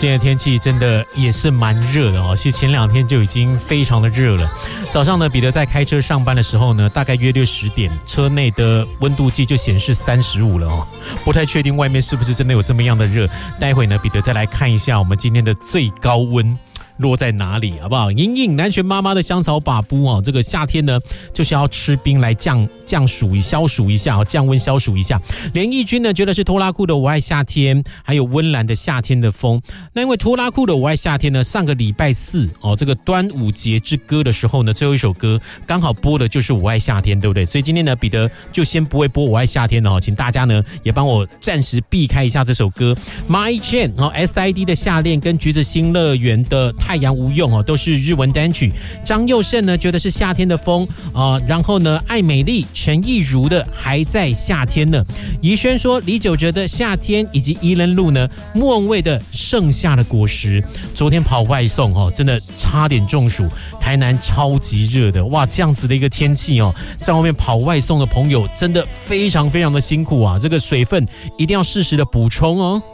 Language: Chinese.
今天的天气真的也是蛮热的哦，其实前2天就已经非常的热了。早上呢，彼得在开车上班的时候呢，大概约略10点，车内的温度计就显示35了哦，不太确定外面是不是真的有这么样的热。待会呢，彼得再来看一下我们今天的最高温落在哪里，好不好？隐隐南拳妈妈的香草把布哦，这个夏天呢就是要吃冰来降暑消暑一下，降温消暑一下。连奕君呢觉得是拖拉库的《我爱夏天》，还有温岚的《夏天的风》。那因为拖拉库的《我爱夏天》呢，上个礼拜4哦，这个端午节之歌的时候呢，最后一首歌刚好播的就是《我爱夏天》，对不对？所以今天呢，彼得就先不会播《我爱夏天》了哦，请大家呢也帮我暂时避开一下这首歌。My Chain 哦 ，SID 的夏恋跟橘子新乐园的太阳无用哦，都是日文单曲。张佑胜呢觉得是夏天的风然后呢艾美丽、陈亦儒的还在夏天呢。怡轩说李玖哲的夏天，以及宜人路呢莫文蔚的盛夏的果实。昨天跑外送哦，真的差点中暑，台南超级热的哇，这样子的一个天气哦，在外面跑外送的朋友真的非常非常的辛苦啊，这个水分一定要适时的补充哦。